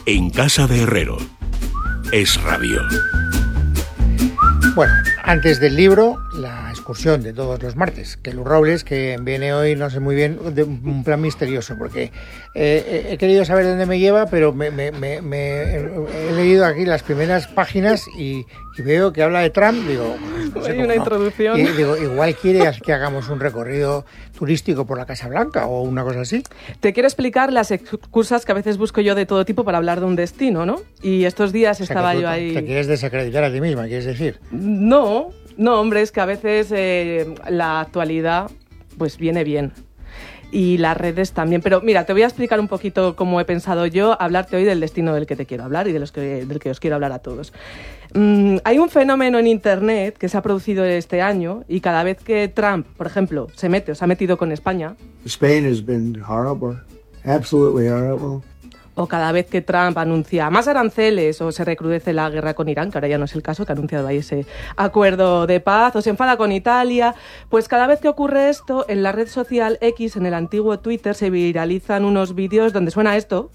En casa de Herrero. Es Radio. Bueno, antes del libro, la excursión de todos los martes, que Luz Robles, que viene hoy, no sé muy bien, de un plan misterioso, porque he querido saber dónde me lleva, pero he leído aquí las primeras páginas y veo que habla de Trump, digo... No sé, hay una introducción. Y digo, igual quiere que hagamos un recorrido turístico por la Casa Blanca o una cosa así. Te quiero explicar las excusas que a veces busco yo de todo tipo para hablar de un destino, ¿no? Y estos días estaba yo ahí... ¿Te quieres desacreditar a ti misma, quieres decir? No, hombre, es que a veces la actualidad pues viene bien. Y las redes también. Pero mira, te voy a explicar un poquito cómo he pensado yo hablarte hoy del destino del que te quiero hablar y del que os quiero hablar a todos. Hay un fenómeno en Internet que se ha producido este año y cada vez que Trump, por ejemplo, se ha metido con España... Spain has been horrible, absolutely horrible. O cada vez que Trump anuncia más aranceles o se recrudece la guerra con Irán, que ahora ya no es el caso, que ha anunciado ahí ese acuerdo de paz, o se enfada con Italia, pues cada vez que ocurre esto, en la red social X, en el antiguo Twitter, se viralizan unos vídeos donde suena esto.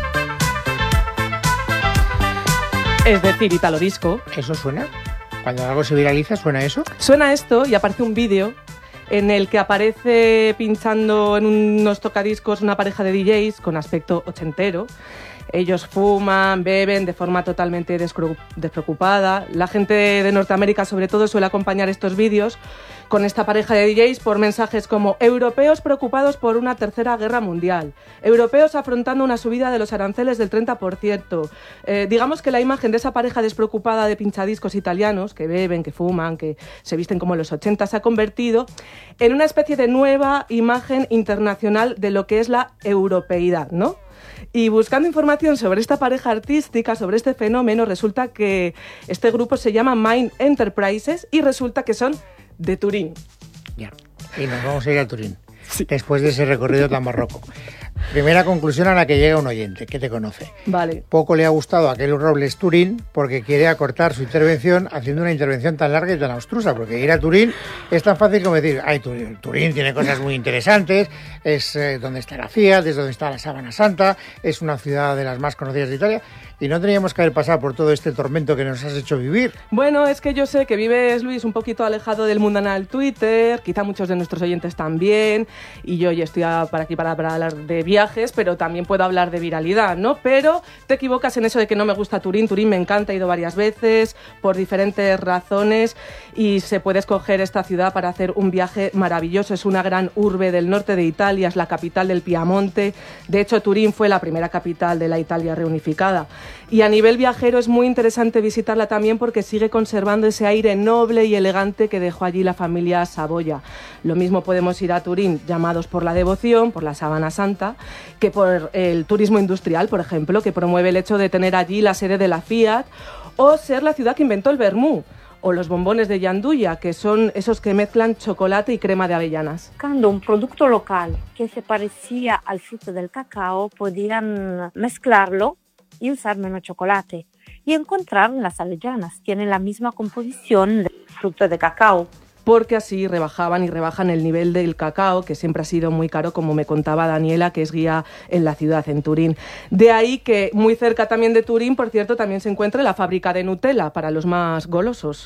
Es decir, Italo Disco. ¿Eso suena? Cuando algo se viraliza, ¿suena eso? Suena esto y aparece un vídeo en el que aparece pinchando en unos tocadiscos una pareja de DJs con aspecto ochentero. Ellos fuman, beben de forma totalmente despreocupada. La gente de Norteamérica, sobre todo, suele acompañar estos vídeos con esta pareja de DJs por mensajes como europeos preocupados por una tercera guerra mundial, europeos afrontando una subida de los aranceles del 30%. Digamos que la imagen de esa pareja despreocupada de pinchadiscos italianos, que beben, que fuman, que se visten como en los 80, se ha convertido en una especie de nueva imagen internacional de lo que es la europeidad, ¿no? Y buscando información sobre esta pareja artística, sobre este fenómeno, resulta que este grupo se llama Mind Enterprises y resulta que son de Turín. Ya, y nos vamos a ir a Turín, sí, después de ese recorrido tan barroco. Primera conclusión a la que llega un oyente, que te conoce. Vale. Poco le ha gustado a Luz Robles Turín porque quiere acortar su intervención haciendo una intervención tan larga y tan abstrusa, porque ir a Turín es tan fácil como decir, ay, Turín tiene cosas muy interesantes, es donde está la Fiat, es donde está la Sábana Santa, es una ciudad de las más conocidas de Italia, y no teníamos que haber pasado por todo este tormento que nos has hecho vivir. Bueno, es que yo sé que vives, Luis, un poquito alejado del mundanal Twitter, quizá muchos de nuestros oyentes también, y yo ya estoy aquí para hablar de viajes, pero también puedo hablar de viralidad, ¿no? Pero te equivocas en eso de que no me gusta Turín. Turín me encanta, he ido varias veces por diferentes razones y se puede escoger esta ciudad para hacer un viaje maravilloso. Es una gran urbe del norte de Italia, es la capital del Piamonte. De hecho, Turín fue la primera capital de la Italia reunificada. Y a nivel viajero es muy interesante visitarla también porque sigue conservando ese aire noble y elegante que dejó allí la familia Saboya. Lo mismo podemos ir a Turín llamados por la devoción, por la Sábana Santa, que por el turismo industrial, por ejemplo, que promueve el hecho de tener allí la sede de la Fiat, o ser la ciudad que inventó el vermú, o los bombones de Gianduja, que son esos que mezclan chocolate y crema de avellanas. Buscando un producto local que se parecía al fruto del cacao, podían mezclarlo y usar menos chocolate. Y encontrar las avellanas, tienen la misma composición del fruto de cacao. Porque así rebajaban y rebajan el nivel del cacao, que siempre ha sido muy caro, como me contaba Daniela, que es guía en la ciudad, en Turín. De ahí que muy cerca también de Turín, por cierto, también se encuentra la fábrica de Nutella, para los más golosos.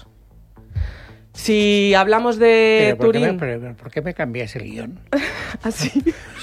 Si hablamos de Turín... ¿Por qué me cambias el guión? Así...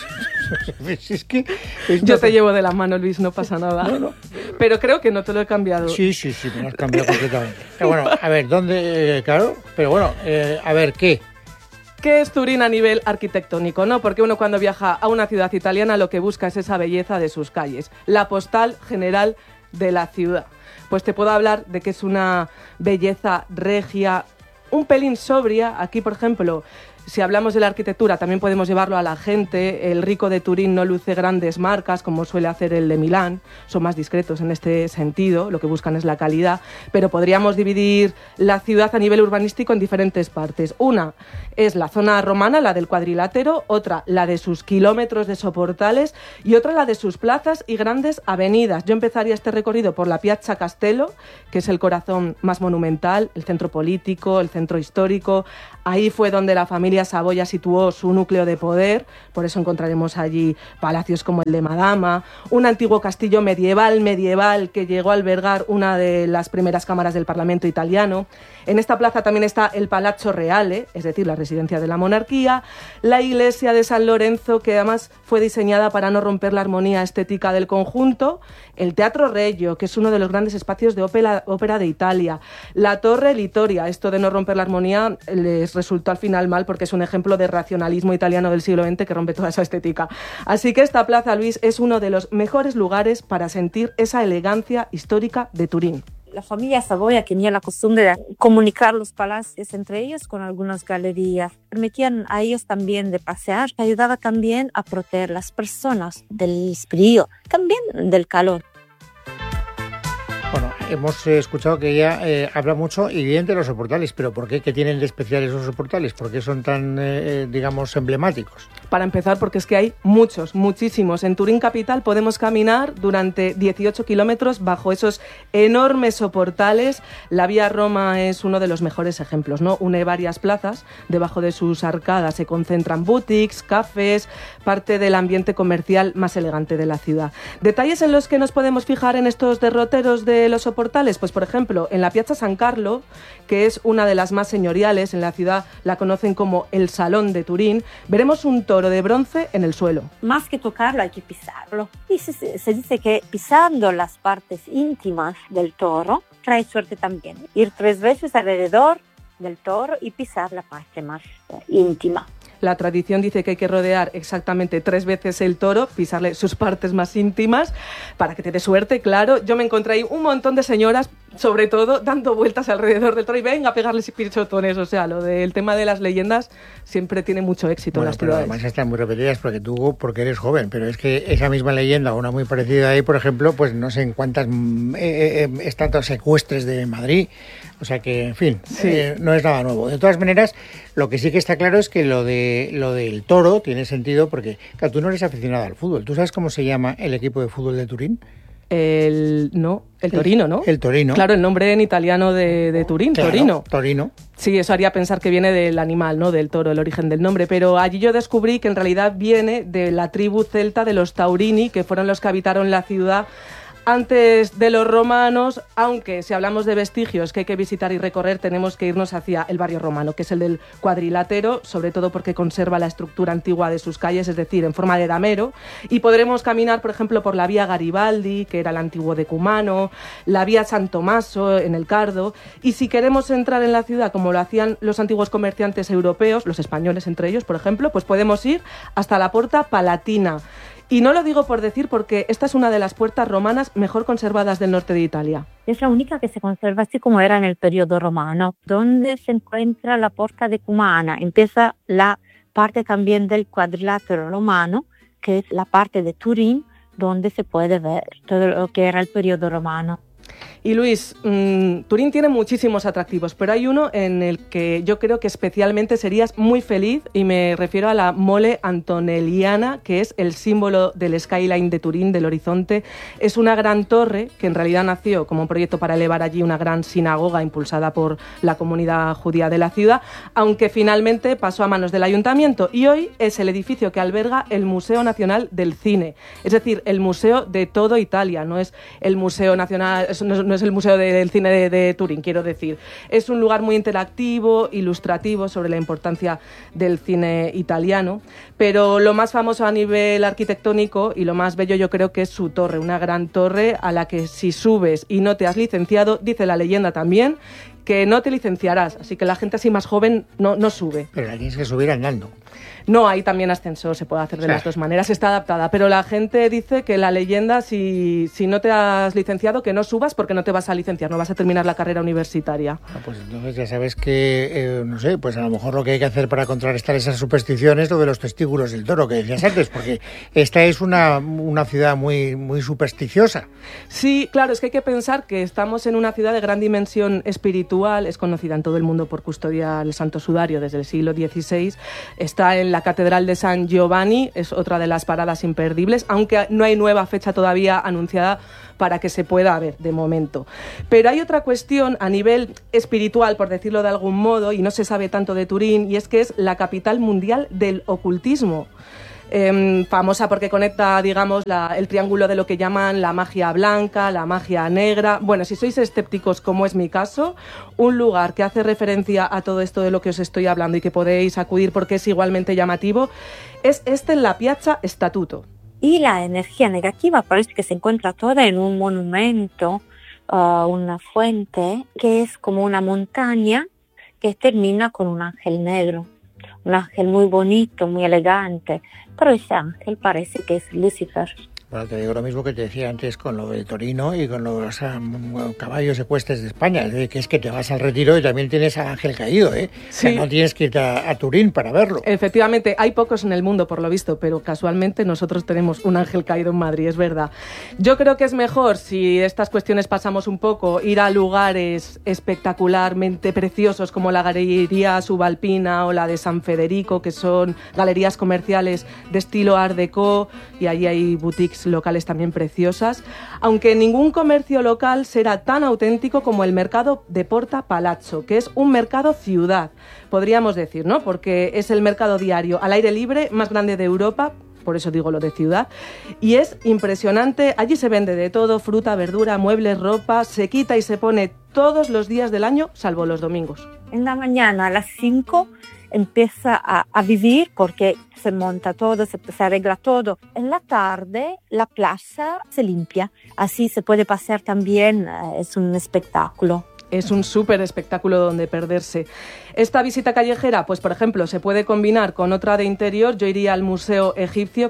Yo te llevo de la mano, Luis, no pasa nada. No. Pero creo que no te lo he cambiado. Sí, me lo has cambiado completamente. Bueno, a ver, ¿dónde? Claro, pero bueno, a ver, ¿qué? ¿Qué es Turín a nivel arquitectónico? ¿No? Porque uno cuando viaja a una ciudad italiana lo que busca es esa belleza de sus calles, la postal general de la ciudad. Pues te puedo hablar de que es una belleza regia, un pelín sobria. Aquí, por ejemplo... Si hablamos de la arquitectura, también podemos llevarlo a la gente. El rico de Turín no luce grandes marcas, como suele hacer el de Milán. Son más discretos en este sentido, lo que buscan es la calidad. Pero podríamos dividir la ciudad a nivel urbanístico en diferentes partes. Una es la zona romana, la del cuadrilátero, otra la de sus kilómetros de soportales y otra la de sus plazas y grandes avenidas. Yo empezaría este recorrido por la Piazza Castello, que es el corazón más monumental, el centro político, el centro histórico. Ahí fue donde la familia familia Saboya situó su núcleo de poder, por eso encontraremos allí palacios como el de Madama, un antiguo castillo medieval que llegó a albergar una de las primeras cámaras del Parlamento italiano. En esta plaza también está el Palazzo Reale, es decir, la residencia de la monarquía, la iglesia de San Lorenzo, que además fue diseñada para no romper la armonía estética del conjunto, el Teatro Regio, que es uno de los grandes espacios de ópera de Italia, la Torre Littoria. Esto de no romper la armonía les resultó al final mal porque es un ejemplo de racionalismo italiano del siglo XX que rompe toda esa estética. Así que esta plaza, Luis, es uno de los mejores lugares para sentir esa elegancia histórica de Turín. La familia Saboya tenía la costumbre de comunicar los palacios entre ellos con algunas galerías. Permitían a ellos también de pasear. Ayudaba también a proteger a las personas del frío, también del calor. Bueno, hemos escuchado que ella habla mucho y bien de los soportales, pero ¿por qué? ¿Qué tienen de especial esos soportales? ¿Por qué son tan, digamos, emblemáticos? Para empezar, porque es que hay muchísimos. En Turín capital podemos caminar durante 18 kilómetros bajo esos enormes soportales. La Vía Roma es uno de los mejores ejemplos, ¿no? Une varias plazas, debajo de sus arcadas se concentran boutiques, cafés, parte del ambiente comercial más elegante de la ciudad. Detalles en los que nos podemos fijar en estos derroteros de los soportales, pues por ejemplo, en la Piazza San Carlo, que es una de las más señoriales en la ciudad, la conocen como el Salón de Turín, veremos un toro de bronce en el suelo. Más que tocarlo hay que pisarlo. Y se dice que pisando las partes íntimas del toro trae suerte también. Ir 3 veces alrededor del toro y pisar la parte más íntima. La tradición dice que hay que rodear exactamente 3 veces el toro, pisarle sus partes más íntimas, para que te dé suerte, claro. Yo me encontré ahí un montón de señoras, sobre todo, dando vueltas alrededor del toro y venga a pegarles pichotones. O sea, lo del tema de las leyendas siempre tiene mucho éxito en las ciudades. Además están muy repetidas porque eres joven, pero es que esa misma leyenda, una muy parecida ahí, por ejemplo, pues no sé en cuántas estatuas ecuestres de Madrid. O sea que, en fin, sí. No es nada nuevo. De todas maneras, lo que sí que está claro es que lo del toro tiene sentido porque, claro, tú no eres aficionado al fútbol. ¿Tú sabes cómo se llama el equipo de fútbol de Turín? El Torino, ¿no? El Torino. Claro, el nombre en italiano de Turín, claro, Torino. Torino. Sí, eso haría pensar que viene del animal, ¿no? Del toro, el origen del nombre. Pero allí yo descubrí que en realidad viene de la tribu celta de los Taurini, que fueron los que habitaron la ciudad antes de los romanos, aunque si hablamos de vestigios que hay que visitar y recorrer, tenemos que irnos hacia el barrio romano, que es el del Cuadrilátero, sobre todo porque conserva la estructura antigua de sus calles, es decir, en forma de damero, y podremos caminar, por ejemplo, por la Vía Garibaldi, que era el antiguo decumano, la Vía San Tommaso en el Cardo, y si queremos entrar en la ciudad como lo hacían los antiguos comerciantes europeos, los españoles entre ellos, por ejemplo, pues podemos ir hasta la Porta Palatina. Y no lo digo por decir, porque esta es una de las puertas romanas mejor conservadas del norte de Italia. Es la única que se conserva así como era en el periodo romano, donde se encuentra la Porta Decumana. Empieza la parte también del Cuadrilátero romano, que es la parte de Turín, donde se puede ver todo lo que era el periodo romano. Y Luis, Turín tiene muchísimos atractivos, pero hay uno en el que yo creo que especialmente serías muy feliz, y me refiero a la Mole Antonelliana, que es el símbolo del skyline de Turín, del horizonte. Es una gran torre que en realidad nació como un proyecto para elevar allí una gran sinagoga impulsada por la comunidad judía de la ciudad, aunque finalmente pasó a manos del ayuntamiento, y hoy es el edificio que alberga el Museo Nacional del Cine, es decir, el museo de todo Italia, no es el Museo Nacional, no es el Museo del Cine de Turín, quiero decir. Es un lugar muy interactivo, ilustrativo sobre la importancia del cine italiano, pero lo más famoso a nivel arquitectónico y lo más bello yo creo que es su torre, una gran torre a la que si subes y no te has licenciado, dice la leyenda también, que no te licenciarás, así que la gente así más joven no sube. Pero la tienes que subir andando. No, hay también ascensor, se puede hacer de las dos maneras, está adaptada, pero la gente dice que la leyenda, si no te has licenciado, que no subas porque no te vas a licenciar, no vas a terminar la carrera universitaria. Pues entonces ya sabes que, no sé, pues a lo mejor lo que hay que hacer para contrarrestar esas supersticiones es lo de los testículos del toro que decías antes, porque esta es una ciudad muy, muy supersticiosa. Sí, claro, es que hay que pensar que estamos en una ciudad de gran dimensión espiritual, es conocida en todo el mundo por custodiar el Santo Sudario desde el siglo XVI, está está en la Catedral de San Giovanni, es otra de las paradas imperdibles, aunque no hay nueva fecha todavía anunciada para que se pueda ver de momento. Pero hay otra cuestión a nivel espiritual, por decirlo de algún modo, y no se sabe tanto de Turín, y es que es la capital mundial del ocultismo. Famosa porque conecta, digamos, el triángulo de lo que llaman la magia blanca, la magia negra. Bueno, si sois escépticos, como es mi caso, un lugar que hace referencia a todo esto de lo que os estoy hablando y que podéis acudir porque es igualmente llamativo, es en la Piazza Statuto. Y la energía negativa parece que se encuentra toda en un monumento, una fuente, que es como una montaña que termina con un ángel negro. Un ángel muy bonito, muy elegante, pero ese ángel parece que es Lucifer. Bueno, te digo lo mismo que te decía antes con lo de Torino y con los caballos ecuestres de España, que es que te vas al Retiro y también tienes a Ángel Caído, ¿eh? Sí. O sea, no tienes que ir a Turín para verlo. Efectivamente, hay pocos en el mundo por lo visto, pero casualmente nosotros tenemos un ángel caído en Madrid, es verdad. Yo creo que es mejor, si de estas cuestiones pasamos un poco, ir a lugares espectacularmente preciosos como la Galería Subalpina o la de San Federico, que son galerías comerciales de estilo Art Deco, y allí hay boutiques locales también preciosas, aunque ningún comercio local será tan auténtico como el mercado de Porta Palazzo, que es un mercado ciudad, podríamos decir, ¿no? Porque es el mercado diario al aire libre más grande de Europa, por eso digo lo de ciudad, y es impresionante. Allí se vende de todo, fruta, verdura, muebles, ropa, se quita y se pone todos los días del año, salvo los domingos. En la mañana a las 5 empieza a vivir porque se monta todo, se arregla todo. En la tarde la plaza se limpia, así se puede pasear también, es un espectáculo. Es un súper espectáculo donde perderse. Esta visita callejera, pues por ejemplo, se puede combinar con otra de interior. Yo iría al Museo Egipcio,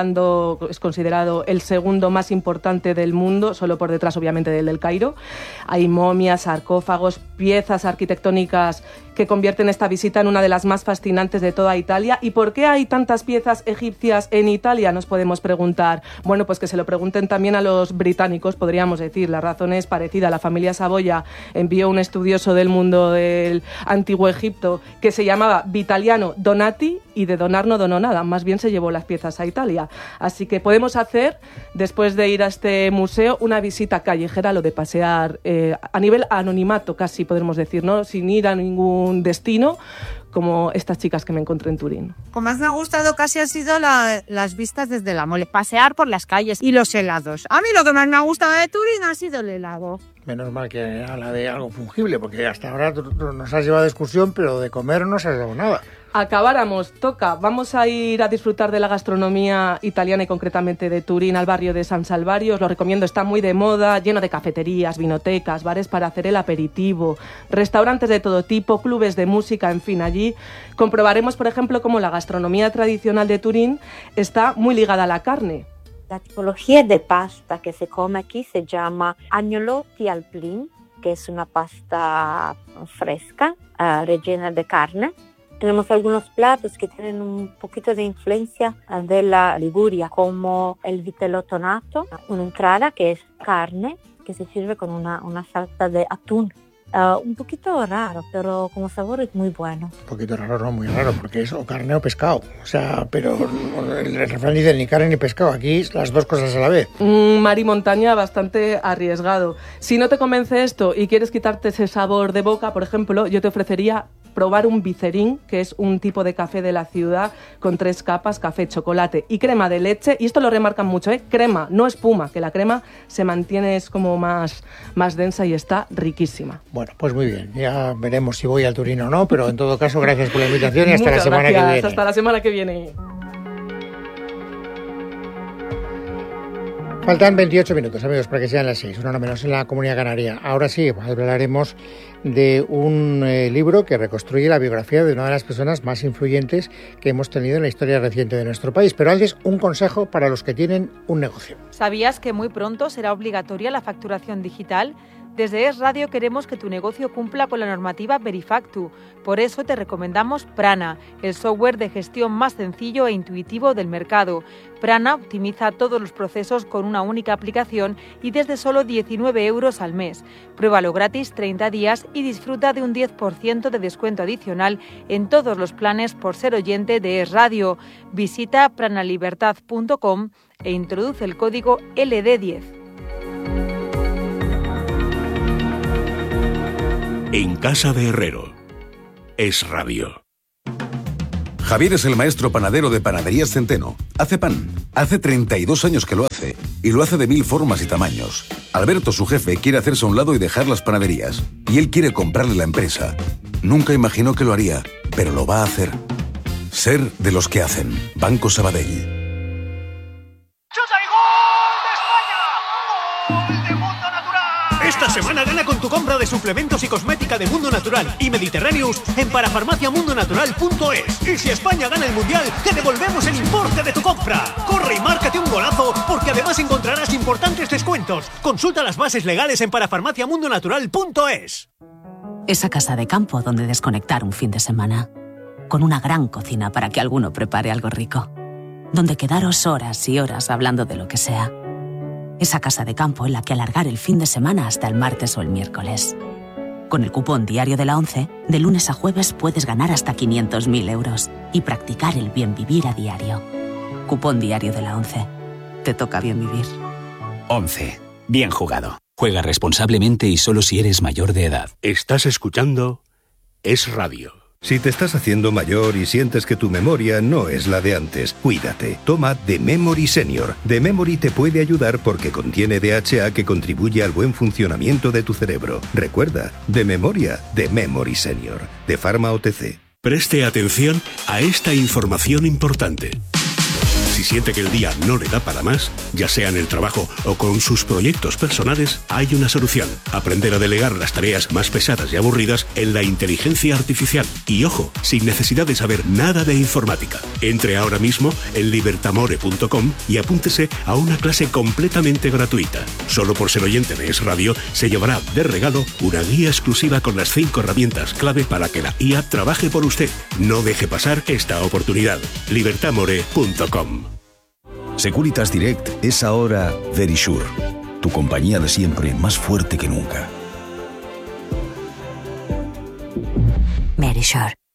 es considerado el segundo más importante del mundo, solo por detrás obviamente del Cairo. Hay momias, sarcófagos, piezas arquitectónicas que convierten esta visita en una de las más fascinantes de toda Italia. ¿Y por qué hay tantas piezas egipcias en Italia? Nos podemos preguntar. Bueno, pues que se lo pregunten también a los británicos, podríamos decir. La razón es parecida. La familia Saboya envió un estudioso del mundo del antiguo Egipto que se llamaba Vitaliano Donati, y de donar no donó nada, más bien se llevó las piezas a Italia. Así que podemos hacer, después de ir a este museo, una visita callejera, lo de pasear a nivel anonimato casi podemos decir, ¿no? Sin ir a ningún destino, como estas chicas que me encontré en Turín. Lo que más me ha gustado casi han sido las vistas desde la Mole, pasear por las calles y los helados. A mí lo que más me ha gustado de Turín ha sido el helado. Menos mal que habla de algo fungible, porque hasta ahora nos has llevado de excursión, pero de comer no se has dado nada. Acabáramos, toca. Vamos a ir a disfrutar de la gastronomía italiana y concretamente de Turín, al barrio de San Salvario. Os lo recomiendo, está muy de moda, lleno de cafeterías, vinotecas, bares para hacer el aperitivo, restaurantes de todo tipo, clubes de música, en fin, allí comprobaremos, por ejemplo, cómo la gastronomía tradicional de Turín está muy ligada a la carne. La tipología de pasta que se come aquí se llama agnolotti al plin, que es una pasta fresca, rellena de carne. Tenemos algunos platos que tienen un poquito de influencia de la Liguria, como el vitello tonato, una entrada que es carne, que se sirve con una salsa de atún. Un poquito raro, pero como sabor es muy bueno. Un poquito raro, no muy raro, porque es o carne o pescado. O sea, pero el refrán dice ni carne ni pescado. Aquí las dos cosas a la vez. Mar y montaña bastante arriesgado. Si no te convence esto y quieres quitarte ese sabor de boca, por ejemplo, yo te ofrecería probar un bicerín, que es un tipo de café de la ciudad con 3 capas, café, chocolate y crema de leche. Y esto lo remarcan mucho, crema, no espuma, que la crema se mantiene, es como más densa y está riquísima. Bueno, pues muy bien, ya veremos si voy al Turín o no, pero en todo caso, gracias por la invitación y hasta la semana que viene. Hasta la semana que viene. Faltan 28 minutos, amigos, para que sean las 6, una hora menos en la Comunidad Canaria. Ahora sí, hablaremos de un libro que reconstruye la biografía de una de las personas más influyentes que hemos tenido en la historia reciente de nuestro país. Pero antes, un consejo para los que tienen un negocio. ¿Sabías que muy pronto será obligatoria la facturación digital? Desde Es Radio queremos que tu negocio cumpla con la normativa Verifactu. Por eso te recomendamos Prana, el software de gestión más sencillo e intuitivo del mercado. Prana optimiza todos los procesos con una única aplicación y desde solo 19 euros al mes. Pruébalo gratis 30 días y disfruta de un 10% de descuento adicional en todos los planes por ser oyente de Es Radio. Visita pranalibertad.com e introduce el código LD10. En casa de Herrero. Es Radio. Javier es el maestro panadero de Panaderías Centeno. Hace pan. Hace 32 años que lo hace. Y lo hace de 1000 formas y tamaños. Alberto, su jefe, quiere hacerse a un lado y dejar las panaderías. Y él quiere comprarle la empresa. Nunca imaginó que lo haría, pero lo va a hacer. Ser de los que hacen. Banco Sabadell. Esta semana gana con tu compra de suplementos y cosmética de Mundo Natural y Mediterráneos en parafarmaciamundonatural.es. Y si España gana el Mundial, te devolvemos el importe de tu compra. Corre y márcate un golazo, porque además encontrarás importantes descuentos. Consulta las bases legales en parafarmaciamundonatural.es. Esa casa de campo donde desconectar un fin de semana. Con una gran cocina para que alguno prepare algo rico. Donde quedaros horas y horas hablando de lo que sea. Esa casa de campo en la que alargar el fin de semana hasta el martes o el miércoles. Con el cupón diario de la ONCE, de lunes a jueves puedes ganar hasta 500.000 euros y practicar el bien vivir a diario. Cupón diario de la ONCE. Te toca bien vivir. 11. Bien jugado. Juega responsablemente y solo si eres mayor de edad. Estás escuchando Es Radio. Si te estás haciendo mayor y sientes que tu memoria no es la de antes, cuídate. Toma The Memory Senior. The Memory te puede ayudar porque contiene DHA que contribuye al buen funcionamiento de tu cerebro. Recuerda, de memoria, The Memory Senior. De Pharma OTC. Preste atención a esta información importante. Si siente que el día no le da para más, ya sea en el trabajo o con sus proyectos personales, hay una solución. Aprender a delegar las tareas más pesadas y aburridas en la inteligencia artificial. Y ojo, sin necesidad de saber nada de informática. Entre ahora mismo en libertamore.com y apúntese a una clase completamente gratuita. Solo por ser oyente de Es Radio, se llevará de regalo una guía exclusiva con las 5 herramientas clave para que la IA trabaje por usted. No deje pasar esta oportunidad. libertamore.com. Securitas Direct es ahora Verisure, tu compañía de siempre más fuerte que nunca. Verisure.